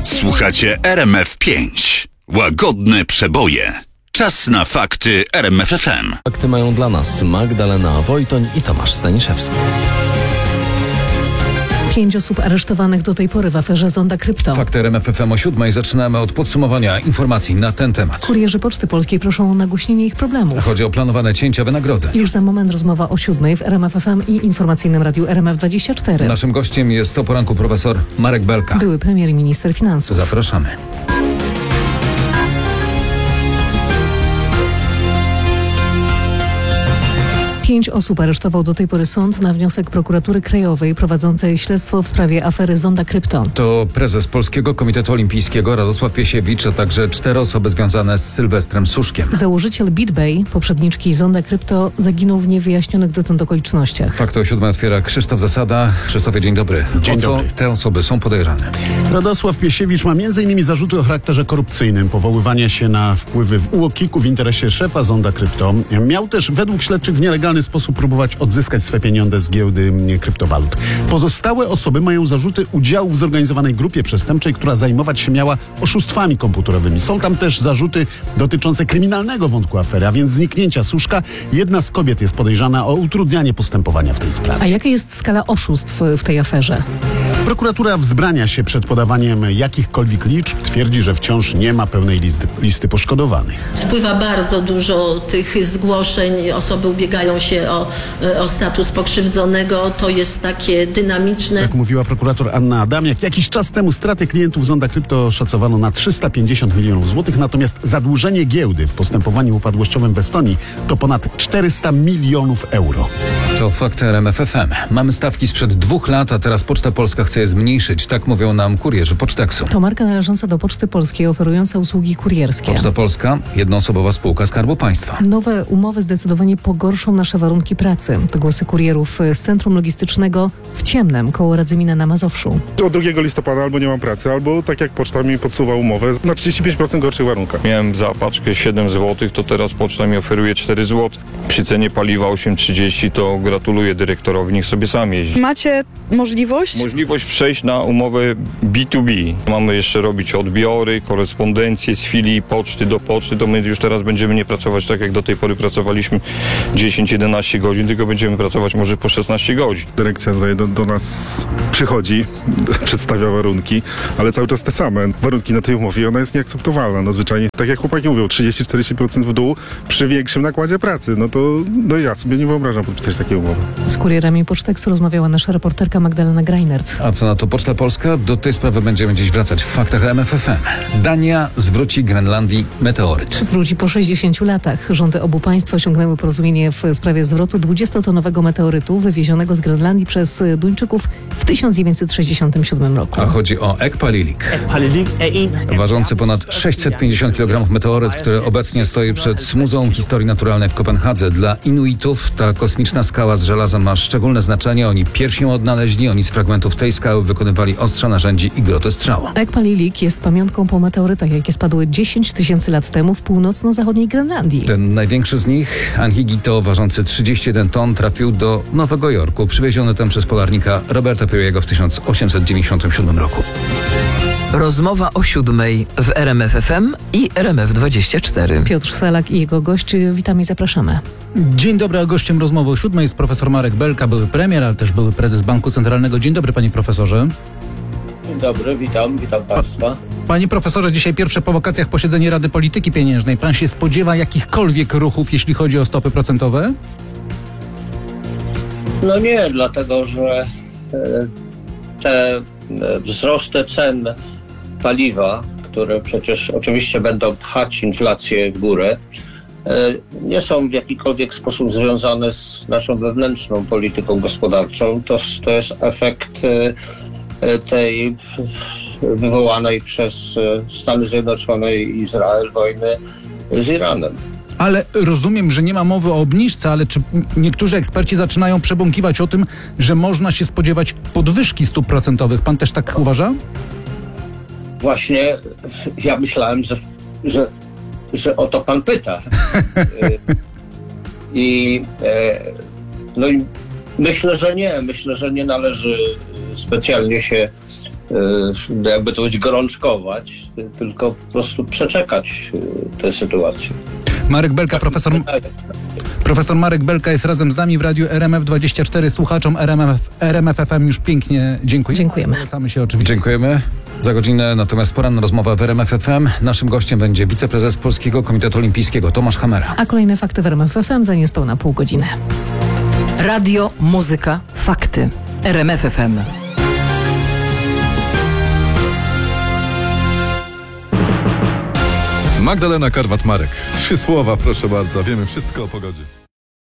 Słuchacie RMF5. Łagodne przeboje. Czas na fakty RMF FM. Fakty mają dla nas Magdalena Wojtoń i Tomasz Staniszewski. 5 osób aresztowanych do tej pory w aferze Zonda Krypto. Fakty RMF FM o 7:00. Zaczynamy od podsumowania informacji na ten temat. Kurierzy Poczty Polskiej proszą o nagłośnienie ich problemów. Chodzi o planowane cięcia wynagrodzeń. Już za moment rozmowa o 7:00 w RMF FM i informacyjnym radiu RMF24. Naszym gościem jest o poranku profesor Marek Belka. Były premier i minister finansów. Zapraszamy. 5 osób aresztował do tej pory sąd na wniosek prokuratury krajowej prowadzącej śledztwo w sprawie afery Zonda Krypto. To prezes Polskiego Komitetu Olimpijskiego Radosław Piesiewicz, a także 4 osoby związane z Sylwestrem Suszkiem. Założyciel BitBay, poprzedniczki Zonda Krypto, zaginął w niewyjaśnionych dotąd okolicznościach. Fakty o 7:00 otwiera Krzysztof Zasada. Krzysztofie, dzień dobry. Dzień o co dobry. te osoby są podejrzane? Radosław Piesiewicz ma m.in. zarzuty o charakterze korupcyjnym, powoływanie się na wpływy w UOKiK-u w interesie szefa Zonda Krypto. Miał też według śledczych w nielegalny sposób próbować odzyskać swe pieniądze z giełdy kryptowalut. Pozostałe osoby mają zarzuty udziału w zorganizowanej grupie przestępczej, która zajmować się miała oszustwami komputerowymi. Są tam też zarzuty dotyczące kryminalnego wątku afery, a więc zniknięcia Suszka. Jedna z kobiet jest podejrzana o utrudnianie postępowania w tej sprawie. A jaka jest skala oszustw w tej aferze? Prokuratura wzbrania się przed podawaniem jakichkolwiek liczb. Twierdzi, że wciąż nie ma pełnej listy poszkodowanych. Wpływa bardzo dużo tych zgłoszeń, osoby ubiegają się o status pokrzywdzonego, to jest takie dynamiczne. Jak mówiła prokurator Anna Adamiak, jakiś czas temu straty klientów Zonda Krypto szacowano na 350 milionów złotych, natomiast zadłużenie giełdy w postępowaniu upadłościowym w Estonii to ponad 400 milionów euro. To fakty RMF FM. Mamy stawki sprzed 2 lat, a teraz Poczta Polska chce je zmniejszyć. Tak mówią nam kurierzy Poczteksu. To marka należąca do Poczty Polskiej, oferująca usługi kurierskie. Poczta Polska, jednoosobowa spółka Skarbu Państwa. Nowe umowy zdecydowanie pogorszą nasze warunki pracy. To głosy kurierów z Centrum Logistycznego w Ciemnem, koło Radzymina na Mazowszu. Od 2 listopada albo nie mam pracy, albo tak jak poczta mi podsuwa umowę na 35% gorszych warunkach. Miałem za paczkę 7 zł, to teraz poczta mi oferuje 4 zł. Przy cenie paliwa 8,30 to gratuluję dyrektorowi, niech sobie sam jeździ. Macie Możliwość przejść na umowę B2B. Mamy jeszcze robić odbiory, korespondencję z filii poczty do poczty, to my już teraz będziemy nie pracować tak jak do tej pory pracowaliśmy 10-11 godzin, tylko będziemy pracować może po 16 godzin. Dyrekcja tutaj do nas przychodzi, przedstawia warunki, ale cały czas te same. Warunki na tej umowie, ona jest nieakceptowalna. No zwyczajnie, tak jak chłopaki mówią, 30-40% w dół przy większym nakładzie pracy. No ja sobie nie wyobrażam podpisać takiej umowy. Z kurierami Poczteksu rozmawiała nasza reporterka Magdalena Greinert. A co na to Poczta Polska? Do tej sprawy będziemy dziś wracać w faktach RMF FM. Dania zwróci Grenlandii meteoryt. Zwróci po 60 latach. Rządy obu państw osiągnęły porozumienie w sprawie zwrotu 20-tonowego meteorytu wywiezionego z Grenlandii przez Duńczyków w 1967 roku. A chodzi o Ekpalilik. Ważący ponad 650 kg meteoryt, który obecnie stoi przed Muzeum Historii Naturalnej w Kopenhadze. Dla Inuitów ta kosmiczna skała z żelaza ma szczególne znaczenie. Oni pierwsi ją odnaleźli, oni z fragmentów tej skały wykonywali ostrza narzędzi i groty strzału. Ekpalilik jest pamiątką po meteorytach, jakie spadły 10 tysięcy lat temu w północno-zachodniej Grenlandii. Ten największy z nich, Anhigito, ważący 31 ton, trafił do Nowego Jorku, przywieziony tam przez polarnika Roberta Peary'ego w 1897 roku. Rozmowa o 7:00 w RMF FM i RMF24. Piotr Salak i jego gość. Witamy i zapraszamy. Dzień dobry, a gościem rozmowy o 7:00 jest profesor Marek Belka, były premier, ale też były prezes Banku Centralnego. Dzień dobry, panie profesorze. Dzień dobry, witam państwa. Panie profesorze, dzisiaj pierwsze po wakacjach posiedzenie Rady Polityki Pieniężnej. Pan się spodziewa jakichkolwiek ruchów, jeśli chodzi o stopy procentowe? No nie, dlatego że te wzrosty cen paliwa, które przecież oczywiście będą pchać inflację w górę, nie są w jakikolwiek sposób związane z naszą wewnętrzną polityką gospodarczą. To jest efekt tej wywołanej przez Stany Zjednoczone i Izrael wojny z Iranem. Ale rozumiem, że nie ma mowy o obniżce, ale czy niektórzy eksperci zaczynają przebąkiwać o tym, że można się spodziewać podwyżki stóp procentowych? Pan też tak uważa? Właśnie ja myślałem, że o to pan pyta. I myślę, że nie. Myślę, że nie należy specjalnie się jakby to powiedzieć, gorączkować, tylko po prostu przeczekać tę sytuację. Marek Belka, profesor Marek Belka jest razem z nami w radiu RMF24. Słuchaczom RMF FM już pięknie dziękuję. Dziękujemy. Polecamy się oczywiście. Dziękujemy. Za godzinę natomiast poranna rozmowa w RMF FM. Naszym gościem będzie wiceprezes Polskiego Komitetu Olimpijskiego Tomasz Hamera. A kolejne fakty w RMF FM za niespełna pół godziny. Radio, muzyka, fakty. RMF FM. Magdalena Karwat-Marek. 3 słowa, proszę bardzo. Wiemy wszystko o pogodzie.